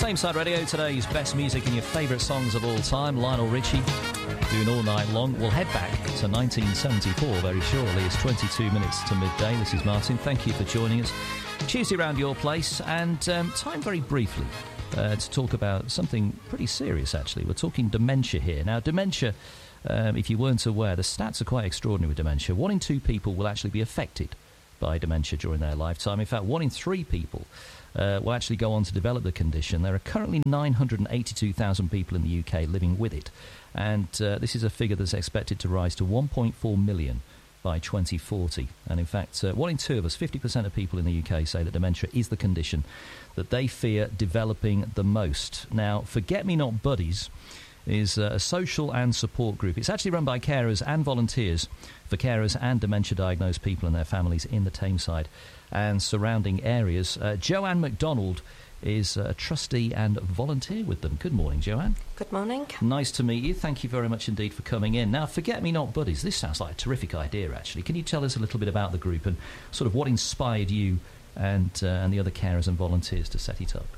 Tameside Radio, today's best music and your favourite songs of all time. Lionel Richie doing All Night Long. We'll head back to 1974 very shortly. It's 22 minutes to midday. This is Martin. Thank you for joining us. Tuesday round your place, and time very briefly to talk about something pretty serious, actually. We're talking dementia here. Now, dementia, if you weren't aware, the stats are quite extraordinary with dementia. 1 in 2 people will actually be affected by dementia during their lifetime. In fact, 1 in 3 people will actually go on to develop the condition. There are currently 982,000 people in the UK living with it, and this is a figure that's expected to rise to 1.4 million by 2040. And in fact, 1 in 2 of us, 50% of people in the UK, say that dementia is the condition that they fear developing the most. Now, Forget-Me-Not Buddies is a social and support group. It's actually run by carers and volunteers for carers and dementia-diagnosed people and their families in the Tameside and surrounding areas. Joanne MacDonald is a trustee and volunteer with them. Good morning, Joanne. Good morning. Nice to meet you. Thank you very much indeed for coming in. Now, Forget-Me-Not Buddies, this sounds like a terrific idea, actually. Can you tell us a little bit about the group and sort of what inspired you and the other carers and volunteers to set it up?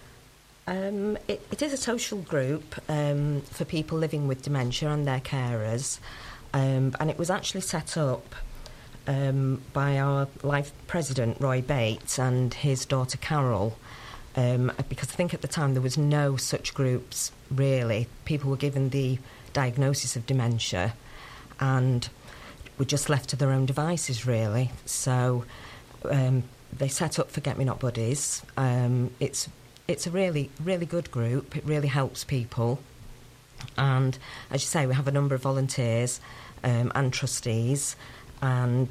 It is a social group for people living with dementia and their carers, and it was actually set up by our life president, Roy Bates, and his daughter Carol, because I think at the time there was no such groups, really. People were given the diagnosis of dementia and were just left to their own devices, really. So they set up Forget-Me-Not Buddies. It's a really, really good group. It really helps people. And as you say, we have a number of volunteers and trustees. And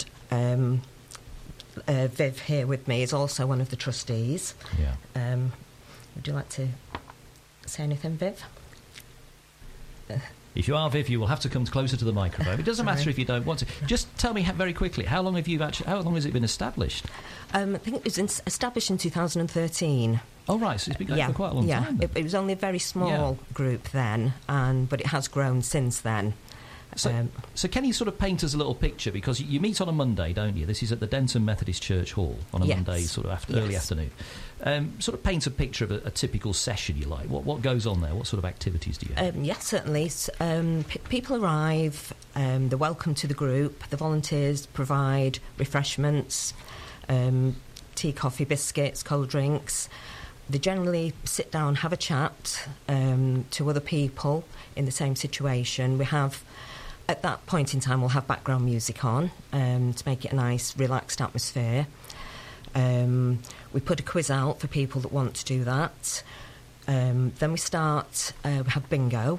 Viv here with me is also one of the trustees. Yeah. Would you like to say anything, Viv? If you are Viv, you will have to come closer to the microphone. It doesn't matter if you don't want to. Just tell me very quickly, how long has it been established? I think it was established in 2013. Oh, right, so it's been going for quite a long time. Yeah, it was only a very small group then, but it has grown since then. So can you sort of paint us a little picture? Because you meet on a Monday, don't you? This is at the Denton Methodist Church Hall on a Monday, sort of early afternoon. Sort of paint a picture of a typical session, you like. What goes on there? What sort of activities do you have? Yes, certainly. People arrive, they're welcome to the group. The volunteers provide refreshments, tea, coffee, biscuits, cold drinks. They generally sit down, have a chat to other people in the same situation. We have, at that point in time, we'll have background music on to make it a nice, relaxed atmosphere. We put a quiz out for people that want to do that. Then we start, we have bingo.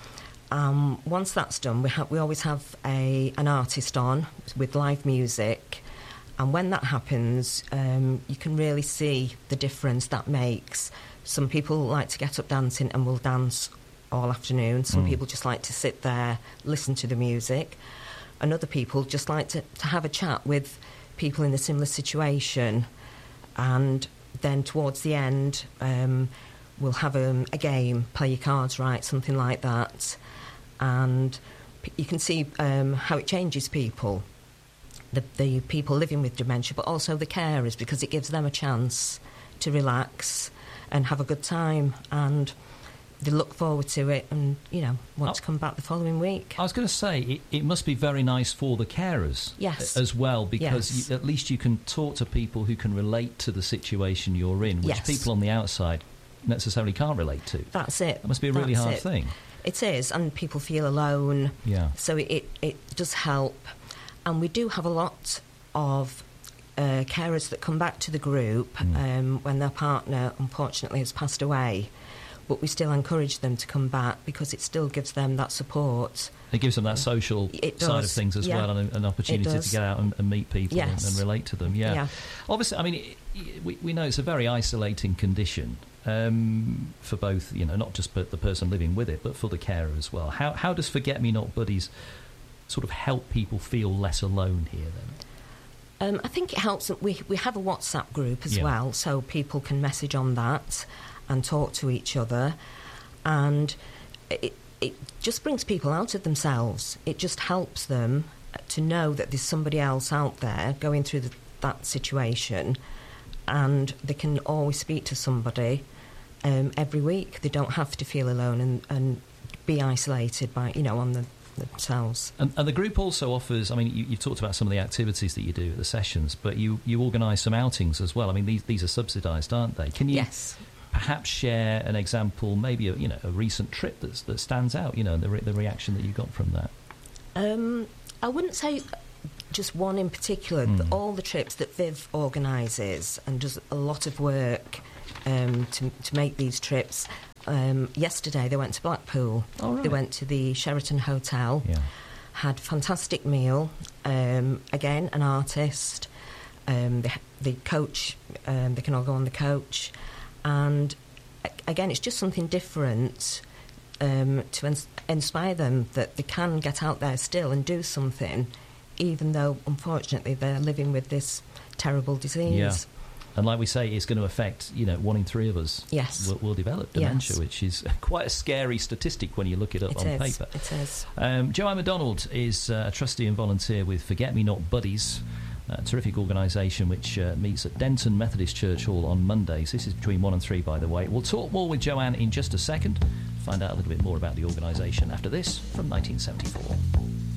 Once that's done, we always have an artist on with live music. And when that happens, you can really see the difference that makes. Some people like to get up dancing and will dance all afternoon. Some people just like to sit there, listen to the music. And other people just like to have a chat with people in a similar situation. And then towards the end, we'll have a game, play your cards right, something like that. And you can see how it changes people. The people living with dementia, but also the carers, because it gives them a chance to relax and have a good time, and they look forward to it and, want to come back the following week. I was going to say, it must be very nice for the carers as well, because at least you can talk to people who can relate to the situation you're in, which people on the outside necessarily can't relate to. That's it. That must be a really hard thing. It is, and people feel alone. Yeah. So it does help. And we do have a lot of carers that come back to the group when their partner, unfortunately, has passed away. But we still encourage them to come back because it still gives them that support. It gives them that social side of things as well, and an opportunity to get out and meet people and relate to them. Yeah. Obviously, I mean, we know it's a very isolating condition for both, not just the person living with it, but for the carer as well. How does Forget-Me-Not Buddies sort of help people feel less alone here then? I think it helps that we have a WhatsApp group as well, so people can message on that and talk to each other, and it just brings people out of themselves. It just helps them to know that there's somebody else out there going through that situation, and they can always speak to somebody every week. They don't have to feel alone and be isolated by, on themselves. And the group also offers, I mean, you've talked about some of the activities that you do at the sessions, but you organise some outings as well. I mean, these are subsidised, aren't they? Can you Yes. perhaps share an example, maybe a recent trip that stands out, the reaction that you got from that? I wouldn't say just one in particular. All the trips that Viv organises and does a lot of work to make these trips. Yesterday they went to Blackpool. Oh, right. They went to the Sheraton Hotel, had a fantastic meal, again an artist, the coach, they can all go on the coach, and again it's just something different to inspire them that they can get out there still and do something, even though unfortunately they're living with this terrible disease. Yeah. And like we say, it's going to affect, 1 in 3 of us will develop dementia, which is quite a scary statistic when you look it up on paper. It is. Joanne MacDonald is a trustee and volunteer with Forget Me Not Buddies, a terrific organisation which meets at Denton Methodist Church Hall on Mondays. This is between 1 and 3, by the way. We'll talk more with Joanne in just a second, find out a little bit more about the organisation after this from 1974.